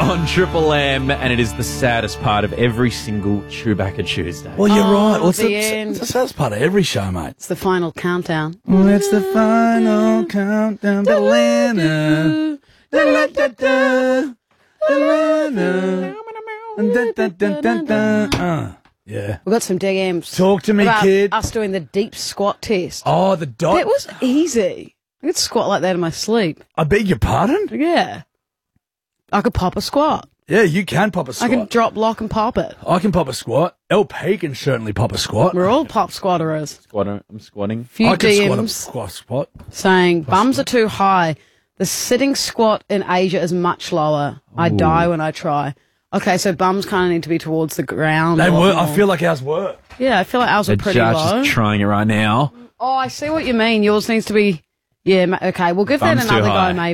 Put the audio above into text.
on Triple M, and it is the saddest part of every single Chewbacca Tuesday. Well, you're right. Well, it's the the end. saddest part of every show, mate. It's the final countdown. It's the final countdown. Atlanta. Yeah. We've got some DMs. Talk to me, about kid. us doing the deep squat test. Oh, the dot. That was easy. I could squat like that in my sleep. I beg your pardon? Yeah. I could pop a squat. Yeah, you can pop a squat. I can drop, lock, and pop it. I can pop a squat. LP can certainly pop a squat. We're all pop squatterers. I'm squatting. Few I can DMs squat. saying bums are too high. The sitting squat in Asia is much lower. I die when I try. Okay, so bums kind of need to be towards the ground. They a lot were. more. I feel like ours were. Yeah, I feel like ours are The pretty judge low. is trying it right now. Oh, I see what you mean. Yours needs to be... Yeah, okay, we'll give that Bums too another go, high. maybe.